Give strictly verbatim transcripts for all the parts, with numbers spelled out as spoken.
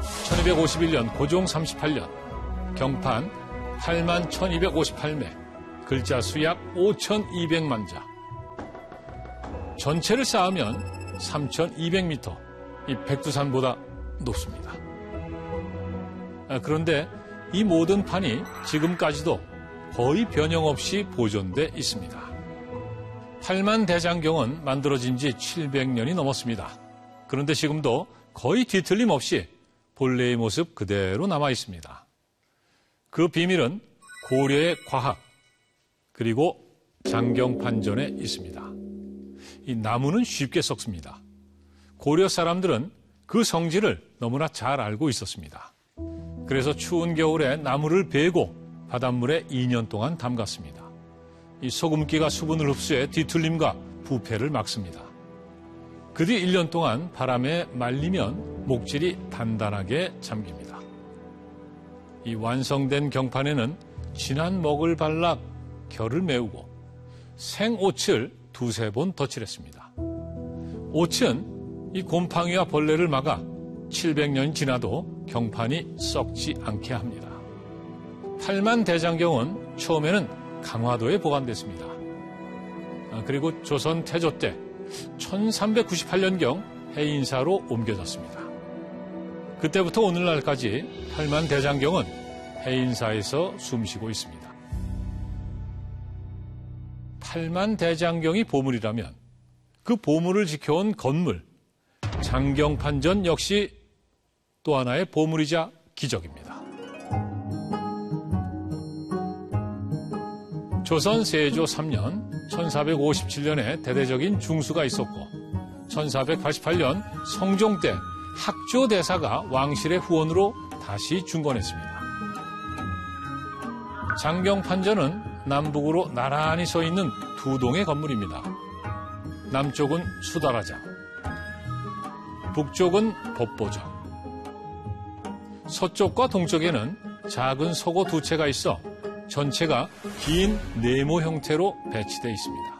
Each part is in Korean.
천이백오십일 년 고종 삼십팔 년 경판 팔만 천이백오십팔 매, 글자 수 약 오천이백만 자. 전체를 쌓으면 삼천이백 미터, 이 백두산보다 높습니다. 그런데 이 모든 판이 지금까지도 거의 변형 없이 보존돼 있습니다. 팔만대장경은 만들어진 지 칠백 년이 넘었습니다. 그런데 지금도 거의 뒤틀림 없이 본래의 모습 그대로 남아 있습니다. 그 비밀은 고려의 과학 그리고 장경판전에 있습니다. 이 나무는 쉽게 썩습니다. 고려 사람들은 그 성질을 너무나 잘 알고 있었습니다. 그래서 추운 겨울에 나무를 베고 바닷물에 이 년 동안 담갔습니다. 이 소금기가 수분을 흡수해 뒤틀림과 부패를 막습니다. 그 뒤 일 년 동안 바람에 말리면 목질이 단단하게 잠깁니다. 이 완성된 경판에는 진한 먹을 발라 결을 메우고 생옷을 두세 번 덧칠했습니다. 옷은 이 곰팡이와 벌레를 막아 칠백 년이 지나도 경판이 썩지 않게 합니다. 팔만대장경은 처음에는 강화도에 보관됐습니다. 그리고 조선 태조 때 천삼백구십팔 년경 해인사로 옮겨졌습니다. 그때부터 오늘날까지 팔만대장경은 해인사에서 숨쉬고 있습니다. 팔만대장경이 보물이라면 그 보물을 지켜온 건물, 장경판전 역시 또 하나의 보물이자 기적입니다. 조선 세조 삼 년 천사백오십칠 년에 대대적인 중수가 있었고 천사백팔십팔 년 성종 때 학조대사가 왕실의 후원으로 다시 중건했습니다. 장경판전은 남북으로 나란히 서 있는 두 동의 건물입니다. 남쪽은 수다라장, 북쪽은 법보정. 서쪽과 동쪽에는 작은 서고 두 채가 있어 전체가 긴 네모 형태로 배치되어 있습니다.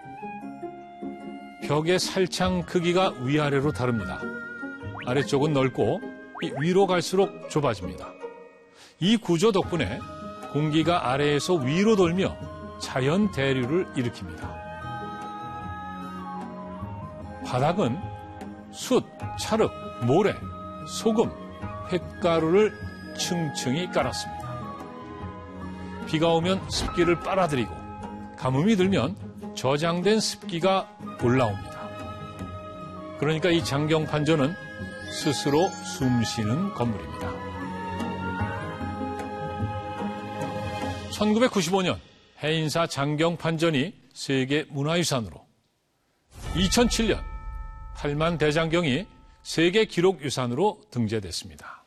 벽의 살창 크기가 위아래로 다릅니다. 아래쪽은 넓고 위로 갈수록 좁아집니다. 이 구조 덕분에 공기가 아래에서 위로 돌며 자연 대류를 일으킵니다. 바닥은 숯, 찰흙, 모래, 소금, 횟가루를 층층이 깔았습니다. 비가 오면 습기를 빨아들이고 가뭄이 들면 저장된 습기가 올라옵니다. 그러니까 이 장경판전은 스스로 숨쉬는 건물입니다. 천구백구십오 년 해인사 장경판전이 세계문화유산으로, 이천칠 년 팔만대장경이 세계기록유산으로 등재됐습니다.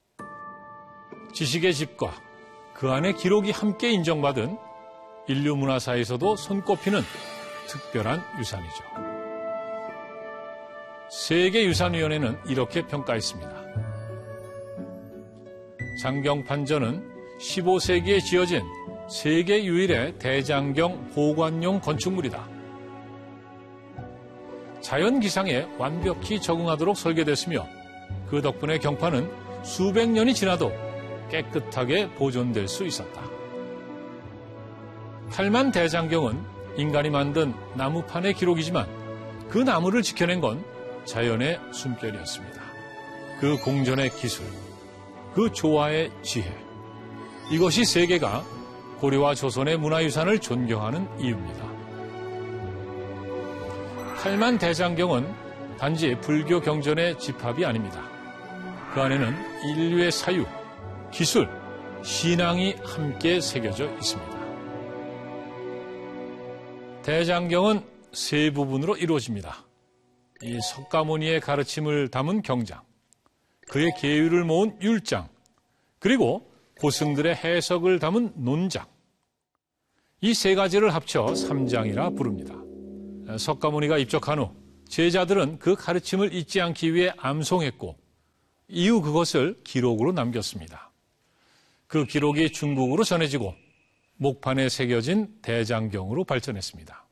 지식의 집과 그 안에 기록이 함께 인정받은 인류 문화사에서도 손꼽히는 특별한 유산이죠. 세계유산위원회는 이렇게 평가했습니다. 장경판전은 십오 세기에 지어진 세계 유일의 대장경 보관용 건축물이다. 자연 기상에 완벽히 적응하도록 설계됐으며 그 덕분에 경판은 수백 년이 지나도 깨끗하게 보존될 수 있었다. 팔만대장경은 인간이 만든 나무판의 기록이지만 그 나무를 지켜낸 건 자연의 숨결이었습니다. 그 공전의 기술, 그 조화의 지혜, 이것이 세계가 고려와 조선의 문화유산을 존경하는 이유입니다. 팔만대장경은 단지 불교 경전의 집합이 아닙니다. 그 안에는 인류의 사유, 기술, 신앙이 함께 새겨져 있습니다. 대장경은 세 부분으로 이루어집니다. 이 석가모니의 가르침을 담은 경장, 그의 계율을 모은 율장, 그리고 고승들의 해석을 담은 논장. 이 세 가지를 합쳐 삼장이라 부릅니다. 석가모니가 입적한 후 제자들은 그 가르침을 잊지 않기 위해 암송했고 이후 그것을 기록으로 남겼습니다. 그 기록이 중국으로 전해지고 목판에 새겨진 대장경으로 발전했습니다.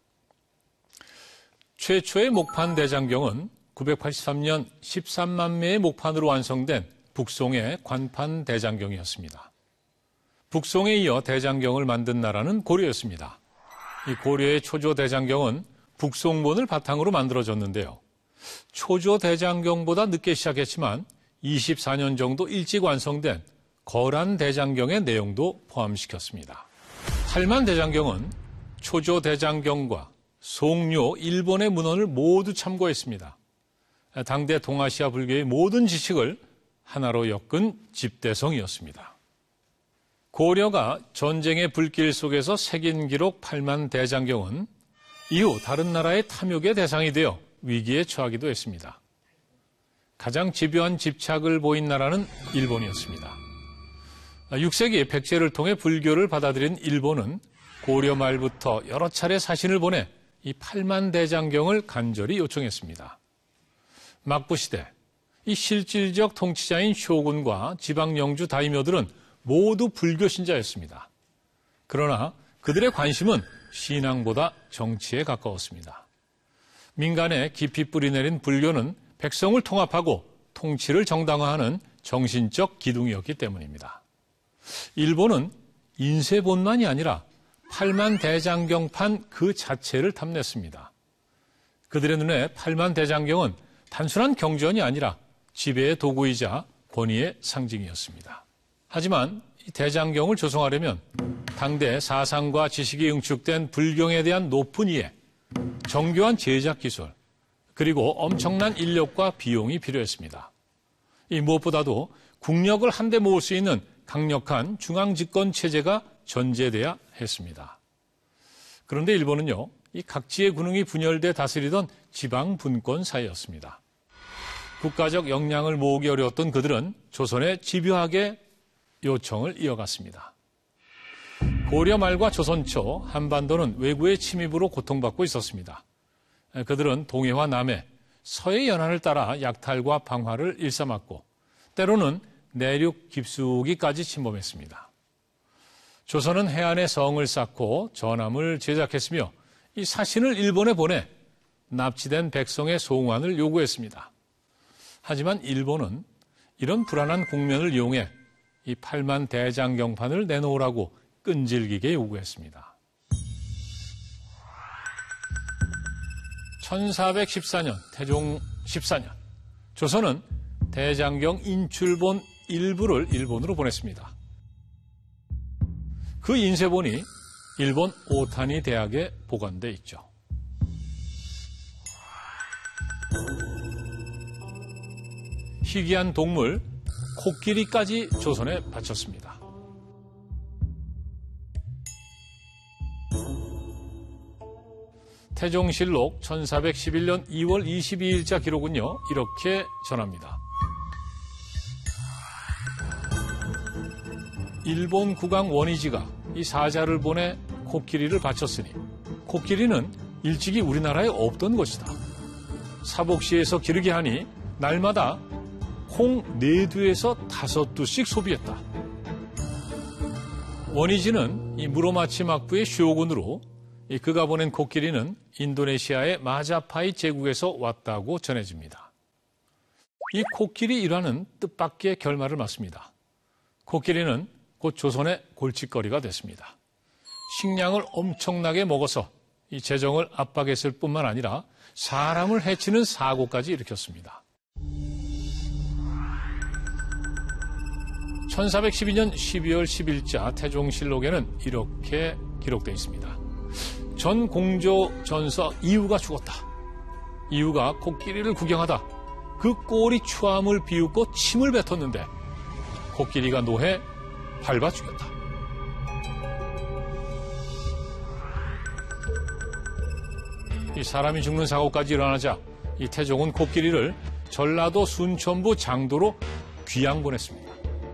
최초의 목판 대장경은 구백팔십삼 년 십삼만 매의 목판으로 완성된 북송의 관판 대장경이었습니다. 북송에 이어 대장경을 만든 나라는 고려였습니다. 이 고려의 초조 대장경은 북송본을 바탕으로 만들어졌는데요. 초조 대장경보다 늦게 시작했지만 이십사 년 정도 일찍 완성된 거란 대장경의 내용도 포함시켰습니다. 팔만 대장경은 초조 대장경과 송료 일본의 문헌을 모두 참고했습니다. 당대 동아시아 불교의 모든 지식을 하나로 엮은 집대성이었습니다. 고려가 전쟁의 불길 속에서 새긴 기록 팔만 대장경은 이후 다른 나라의 탐욕의 대상이 되어 위기에 처하기도 했습니다. 가장 집요한 집착을 보인 나라는 일본이었습니다. 육 세기 백제를 통해 불교를 받아들인 일본은 고려 말부터 여러 차례 사신을 보내 이 팔만 대장경을 간절히 요청했습니다. 막부시대, 이 실질적 통치자인 쇼군과 지방 영주 다이묘들은 모두 불교 신자였습니다. 그러나 그들의 관심은 신앙보다 정치에 가까웠습니다. 민간에 깊이 뿌리내린 불교는 백성을 통합하고 통치를 정당화하는 정신적 기둥이었기 때문입니다. 일본은 인쇄본만이 아니라 팔만 대장경판 그 자체를 탐냈습니다. 그들의 눈에 팔만 대장경은 단순한 경전이 아니라 지배의 도구이자 권위의 상징이었습니다. 하지만 이 대장경을 조성하려면 당대 사상과 지식이 응축된 불경에 대한 높은 이해, 정교한 제작 기술, 그리고 엄청난 인력과 비용이 필요했습니다. 이 무엇보다도 국력을 한데 모을 수 있는 강력한 중앙집권 체제가 전제돼야 했습니다. 그런데 일본은요, 이 각지의 군웅이 분열돼 다스리던 지방 분권 사회였습니다. 국가적 역량을 모으기 어려웠던 그들은 조선에 집요하게 요청을 이어갔습니다. 고려 말과 조선 초 한반도는 외구의 침입으로 고통받고 있었습니다. 그들은 동해와 남해, 서해 연안을 따라 약탈과 방화를 일삼았고 때로는 내륙 깊숙이까지 침범했습니다. 조선은 해안에 성을 쌓고 전함을 제작했으며 이 사신을 일본에 보내 납치된 백성의 송환을 요구했습니다. 하지만 일본은 이런 불안한 국면을 이용해 이 팔만 대장경판을 내놓으라고 끈질기게 요구했습니다. 천사백십사 년, 태종 십사 년, 조선은 대장경 인출본 일부를 일본으로 보냈습니다. 그 인쇄본이 일본 오타니 대학에 보관돼 있죠. 희귀한 동물 코끼리까지 조선에 바쳤습니다. 태종실록 천사백십일 년 이월 이십이일자 기록은요, 이렇게 전합니다. 일본 국왕 원이지가 이 사자를 보내 코끼리를 바쳤으니 코끼리는 일찍이 우리나라에 없던 것이다. 사복시에서 기르게 하니 날마다 콩 네 두에서 다섯 두씩 소비했다. 원이지는 이 무로마치 막부의 쇼군으로 이 그가 보낸 코끼리는 인도네시아의 마자파이 제국에서 왔다고 전해집니다. 이 코끼리 일화는 뜻밖의 결말을 맞습니다. 코끼리는 곧 조선의 골칫거리가 됐습니다. 식량을 엄청나게 먹어서 이 재정을 압박했을 뿐만 아니라 사람을 해치는 사고까지 일으켰습니다. 천사백십이 년 십이월 십일자 태종실록에는 이렇게 기록되어 있습니다. 전 공조 전서 이후가 죽었다. 이후가 코끼리를 구경하다 그 꼬리 추함을 비웃고 침을 뱉었는데 코끼리가 노해 밟아 죽였다. 이 사람이 죽는 사고까지 일어나자 이 태종은 코끼리를 전라도 순천부 장도로 귀양 보냈습니다.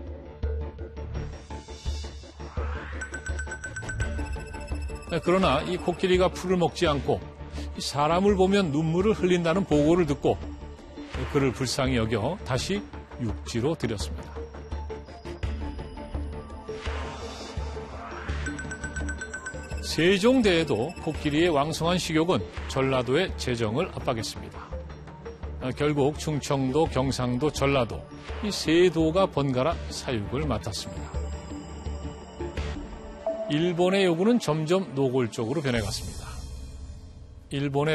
그러나 이 코끼리가 풀을 먹지 않고 사람을 보면 눈물을 흘린다는 보고를 듣고 그를 불쌍히 여겨 다시 육지로 들였습니다. 세종대에도 코끼리의 왕성한 식욕은 전라도의 재정을 압박했습니다. 결국 충청도, 경상도, 전라도 이 세 도가 번갈아 사육을 맡았습니다. 일본의 요구는 점점 노골적으로 변해갔습니다. 일본의